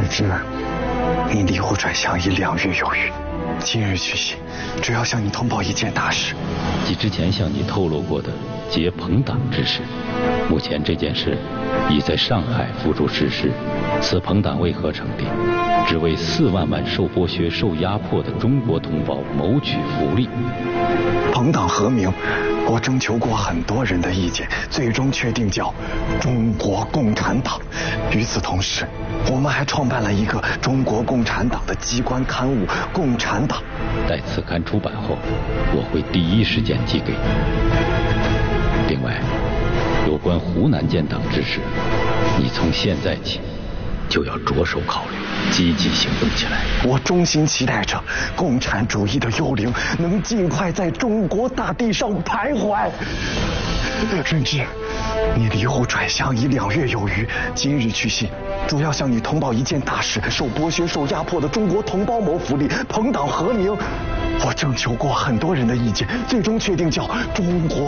日之难，你离湖转向已2月有余。今日去信，主要向你通报一件大事。 即之前向你透露过的结朋党之事，目前这件事已在上海付诸实施。此朋党为何成立？只为4万万受剥削、受压迫的中国同胞谋取福利。 朋党何名？我征求过很多人的意见，最终确定叫中国共产党。与此同时，我们还创办了一个中国共产党的机关刊物《共产党》。 待此刊出版后，我会第一时间寄给你。另外，有关湖南建党之事，你从现在起就要着手考虑，积极行动起来。 我衷心期待着共产主义的幽灵能尽快在中国大地上徘徊。任之，你离湖转向已2月有余。今日去信，主要向你通报一件大事：受剥削、受压迫的中国同胞谋福利。朋党何名？我征求过很多人的意见，最终确定叫中国